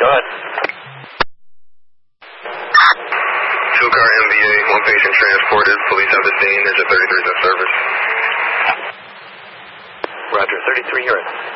Go ahead. 2-car MVA, 1 patient transported. Police have the scene. There's a 33 in service. Roger, 33, you're in.